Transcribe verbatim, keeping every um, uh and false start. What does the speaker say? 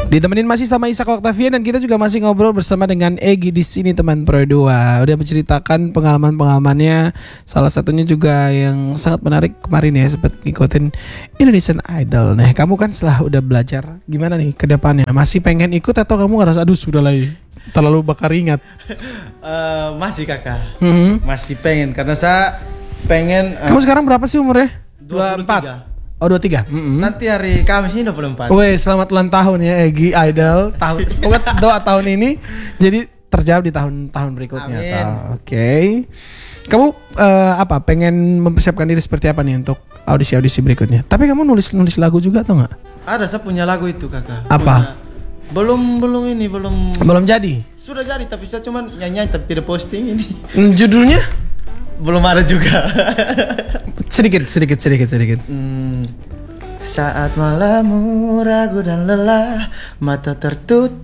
Ditemenin masih sama Ishak Octavian dan kita juga masih ngobrol bersama dengan Egy di sini teman Pro dua. Udah menceritakan pengalaman-pengalamannya. Salah satunya juga yang sangat menarik kemarin ya, sempat ngikutin Indonesian Idol. Nah, kamu kan setelah udah belajar, gimana nih ke depannya? Masih pengen ikut atau kamu ngerasa aduh sudah lah terlalu bakar ingat? Uh, masih kakak, mm-hmm. masih pengen karena saya pengen. Uh, kamu sekarang berapa sih umurnya? dua puluh tiga. Oh dua puluh tiga. Mm-hmm. Nanti hari Kamis ini dua puluh empat. Weh, selamat ulang tahun ya Egy Idol. Tahun semoga doa tahun ini jadi terjawab di tahun-tahun berikutnya. Oke. Okay. Kamu uh, apa? Pengen mempersiapkan diri seperti apa nih untuk audisi-audisi berikutnya? Tapi kamu nulis-nulis lagu juga atau enggak? Ada, saya punya lagu itu kakak. Apa? Punya. Belum belum ini belum. Belum jadi. Sudah jadi tapi saya cuma nyanyi tapi tidak posting ini. Judulnya? Belum ada juga. sedikit sedikit sedikit sedikit. Hmm, saat malammu ragu dan lelah, mata tertutup.